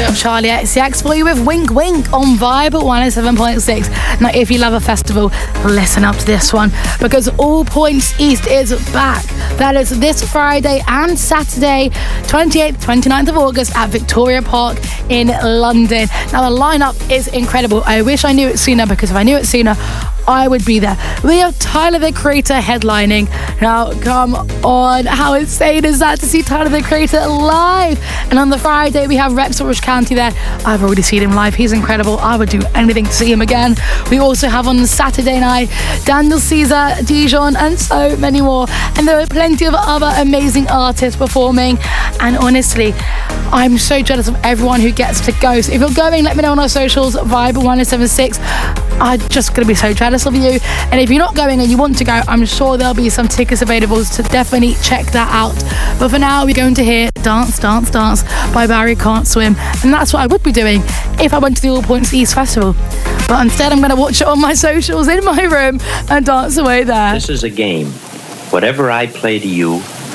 got Charlie XCX for you with Wink Wink on Vibe 107.6. Now, if you love a festival, listen up to this one, because All Points East is back. That is this Friday and Saturday, 28th, 29th of August at Victoria Park in London. Now, the lineup is incredible. I wish I knew it sooner, because if I knew it sooner, I would be there. We have Tyler the Creator headlining. Now, come on, how insane is that to see Tyler the Creator live? And on the Friday, we have Rex Orange County there. I've already seen him live. He's incredible. I would do anything to see him again. We also have on Saturday night Daniel Caesar, Dijon, and so many more. And there are plenty of other amazing artists performing. And honestly, I'm so jealous of everyone who gets to go. So if you're going, let me know on our socials, Vibe 1076. I'm just going to be so jealous of you. And if you're not going and you want to go, I'm sure there'll be some tickets available, so definitely check that out. But for now, we're going to hear Dance, Dance, Dance by Barry Can't Swim. And that's what I would be doing if I went to the All Points East Festival. But instead, I'm going to watch it on my socials in my room and dance away there. This is a game. Whatever I play to you,